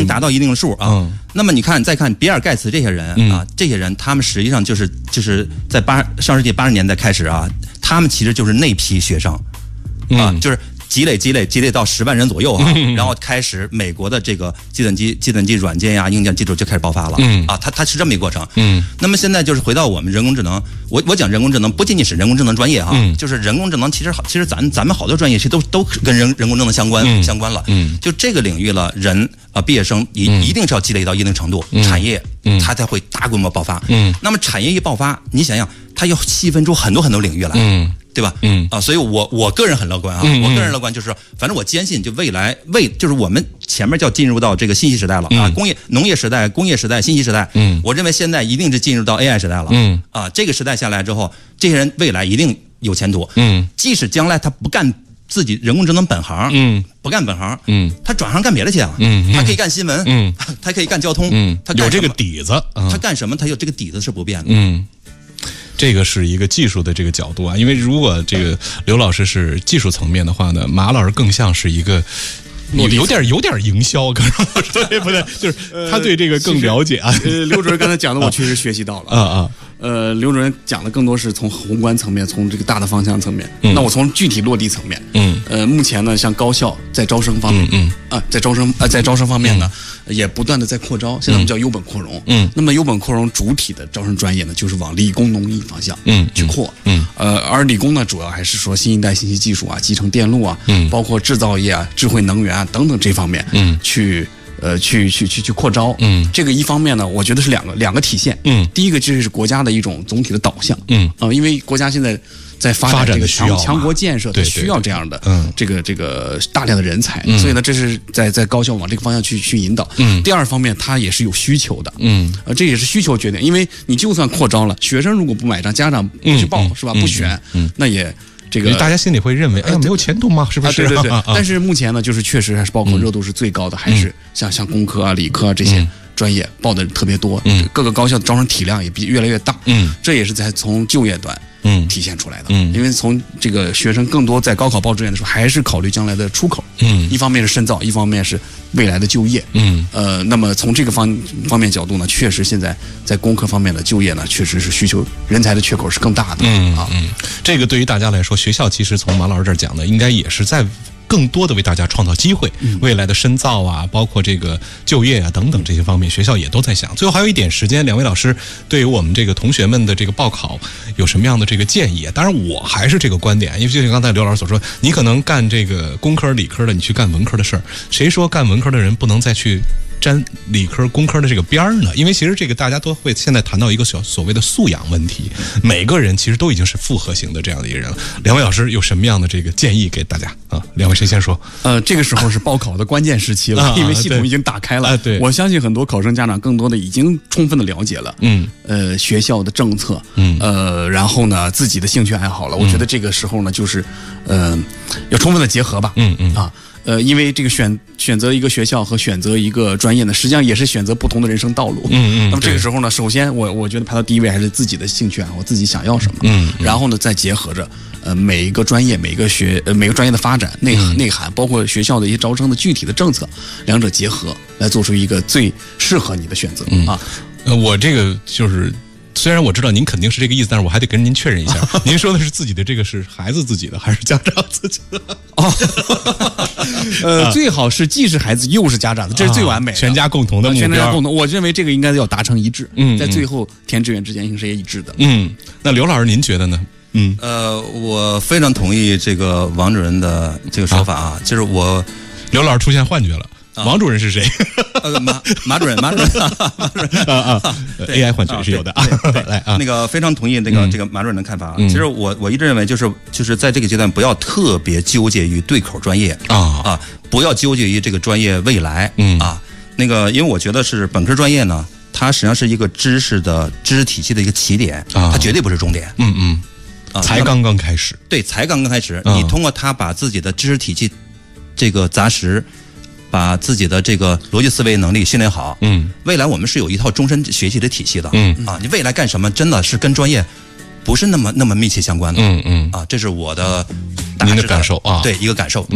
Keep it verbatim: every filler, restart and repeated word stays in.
能达到一定的数啊。嗯、那么你看，再看比尔盖茨这些人、嗯、啊，这些人他们实际上就是就是在八上世纪八十年代开始啊，他们其实就是那批学生、嗯、啊，就是。积累积累积累到十万人左右啊，嗯、然后开始美国的这个计算机计算机软件呀、硬件技术就开始爆发了，嗯啊，它它是这么一个过程，嗯。那么现在就是回到我们人工智能，我我讲人工智能不仅仅是人工智能专业啊，嗯、就是人工智能其实其实咱咱们好多专业其实都都跟人人工智能相关、嗯、相关了，嗯。就这个领域了，人啊毕业生一、嗯、一定是要积累到一定程度，嗯、产业嗯它才会大规模爆发，嗯。那么产业一爆发，你想想，它要细分出很多很多领域来，嗯。对吧？嗯啊，所以我我个人很乐观啊，嗯、我个人乐观就是，反正我坚信，就未来未就是我们前面就要进入到这个信息时代了、嗯、啊，工业农业时代、工业时代、信息时代，嗯，我认为现在一定是进入到 A I 时代了，嗯啊，这个时代下来之后，这些人未来一定有前途，嗯，即使将来他不干自己人工智能本行，嗯，不干本行，嗯，他转行干别的去啊，嗯，他可以干新闻，嗯，他可以干交通，嗯，他有这个底子， 嗯、他干什么？他有这个底子是不变的， 嗯。这个是一个技术的这个角度啊，因为如果这个刘老师是技术层面的话呢，马老师更像是一个有有点有点营销，可能对不对？就是他对这个更了解啊。 呃，刘主任刚才讲的，我确实学习到了啊啊。呃，刘主任讲的更多是从宏观层面，从这个大的方向层面。嗯、那我从具体落地层面，嗯，呃，目前呢，像高校在招生方面，嗯啊，在招生啊，在招生方面呢，嗯、也不断的在扩招。现在我们叫优本扩容，嗯，那么优本扩容主体的招生专业呢，就是往理工农艺方向，嗯，去扩，嗯，呃，而理工呢，主要还是说新一代信息技术啊，集成电路啊，嗯，包括制造业啊、智慧能源啊等等这方面，嗯，去。呃，去去去去扩招，嗯，这个一方面呢，我觉得是两个两个体现，嗯，第一个就是国家的一种总体的导向，嗯啊、呃，因为国家现在在发展这个强强国建设，它需要这样的，嗯，这个这个大量的人才，嗯、所以呢，这是在在高校往这个方向去去引导，嗯，第二方面，它也是有需求的，嗯，呃，这也是需求决定，因为你就算扩招了，学生如果不买账，家长不去报，嗯、是吧？不选，嗯，那也。这个大家心里会认为，哎呀，没有前途吗？是不是？ 啊、对对对。但是目前呢，就是确实还是报考热度是最高的，嗯、还是像像工科啊、理科啊这些专业报的特别多。嗯，各个高校的招生体量也比越来越大。嗯，这也是在从就业端嗯体现出来的。嗯，因为从这个学生更多在高考报志愿的时候，还是考虑将来的出口。嗯，一方面是深造，一方面是未来的就业。嗯，呃，那么从这个方方面角度呢，确实现在在工科方面的就业呢，确实是需求人才的缺口是更大的。 嗯啊，嗯，这个对于大家来说，学校其实从马老师这儿讲的，应该也是在更多的为大家创造机会，嗯、未来的深造啊，包括这个就业啊等等这些方面，学校也都在想。最后还有一点时间，两位老师对于我们这个同学们的这个报考有什么样的这个建议啊？当然，我还是这个观点，因为就像刚才刘老师所说，你可能干这个工科、理科的，你去干文科的事儿，谁说干文科的人不能再去沾理科、工科的这个边儿呢？因为其实这个大家都会现在谈到一个小所谓的素养问题，每个人其实都已经是复合型的这样的一个人了。两位老师有什么样的这个建议给大家啊？两位谁先说？ 呃，这个时候是报考的关键时期了，啊、因为系统已经打开了。啊、对，我相信很多考生家长更多的已经充分的了解了，嗯，呃，学校的政策，嗯，呃，然后呢，自己的兴趣爱好了。我觉得这个时候呢，就是，呃，要充分的结合吧，嗯嗯啊。呃，因为这个选选择一个学校和选择一个专业呢，实际上也是选择不同的人生道路。嗯嗯。那么这个时候呢，首先我我觉得排到第一位还是自己的兴趣爱好，自己想要什么。嗯。然后呢，再结合着呃每一个专业、每一个学呃每个专业的发展内涵、嗯、内涵，包括学校的一些招生的具体的政策，两者结合来做出一个最适合你的选择、嗯、啊。 呃，我这个就是。虽然我知道您肯定是这个意思，但是我还得跟您确认一下，您说的是自己的这个是孩子自己的还是家长自己的？哦， 呃，最好是既是孩子又是家长的，这是最完美的， 全家共同的目标。 全家共同，我认为这个应该要达成一致。嗯，在最后填志愿之前应是一致的。 嗯，那刘老师您觉得呢？ 嗯，呃，我非常同意这个王主任的这个说法啊，就是我刘老师出现幻觉了。王主任是谁？ 呃，马马主任，马主任，马主任啊啊 ，A I 幻觉是有的啊。 来啊，那个非常同意这个这个马主任的看法啊。其实我我一直认为，就是就是在这个阶段，不要特别纠结于对口专业啊啊，不要纠结于这个专业未来啊。那个，因为我觉得是本科专业呢，它实际上是一个知识的知识体系的一个起点，它绝对不是终点。 嗯嗯，啊，才刚刚开始。 对，才刚刚开始。你通过它把自己的知识体系这个扎实。把自己的这个逻辑思维能力训练好，嗯，未来我们是有一套终身学习的体系的，嗯啊，你未来干什么真的是跟专业不是那么那么密切相关的，嗯嗯啊，这是我的您的感受啊， 对一个感受。